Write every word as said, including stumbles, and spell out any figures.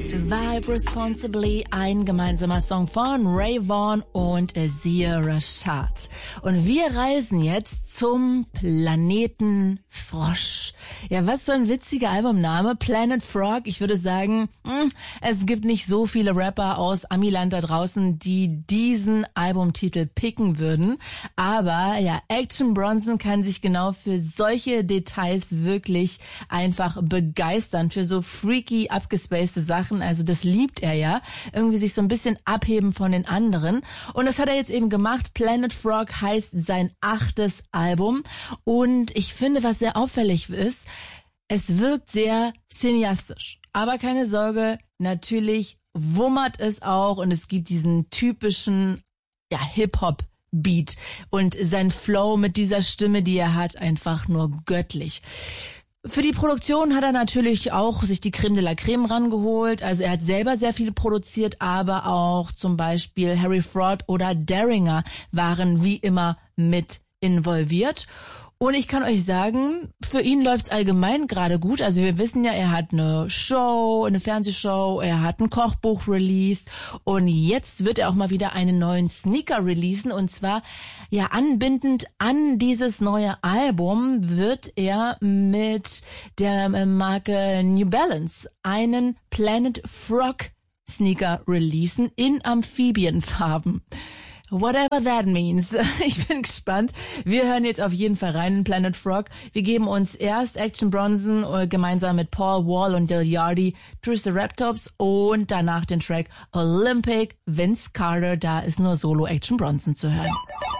Vibe Responsibly, ein gemeinsamer Song von Ray Vaughn und Sia Rashad. Und wir reisen jetzt zum Planeten Frosch. Ja, was für ein witziger Albumname, Planet Frog. Ich würde sagen, mh, es gibt nicht so viele Rapper aus Amiland da draußen, die diesen Albumtitel picken würden. Aber ja, Action Bronson kann sich genau für solche Details wirklich einfach begeistern, für so freaky, abgespacede Sachen. Also das liebt er ja, irgendwie sich so ein bisschen abheben von den anderen. Und das hat er jetzt eben gemacht. Planet Frog heißt sein achtes Album. Und ich finde, was sehr auffällig ist, es wirkt sehr cineastisch. Aber keine Sorge, natürlich wummert es auch und es gibt diesen typischen ja, Hip-Hop-Beat. Und sein Flow mit dieser Stimme, die er hat, einfach nur göttlich. Für die Produktion hat er natürlich auch sich die Creme de la Creme rangeholt. Also er hat selber sehr viel produziert, aber auch zum Beispiel Harry Fraud oder Daringer waren wie immer mit involviert. Und ich kann euch sagen, für ihn läuft's allgemein gerade gut. Also wir wissen ja, er hat eine Show, eine Fernsehshow, er hat ein Kochbuch released und jetzt wird er auch mal wieder einen neuen Sneaker releasen und zwar ja anbindend an dieses neue Album wird er mit der Marke New Balance einen Planet Frog Sneaker releasen in Amphibienfarben. Whatever that means. Ich bin gespannt. Wir hören jetzt auf jeden Fall rein in Planet Frog. Wir geben uns erst Action Bronson äh, gemeinsam mit Paul Wall und Lil Yachty, Triceratops und danach den Track Olympic, Vince Carter. Da ist nur Solo Action Bronson zu hören.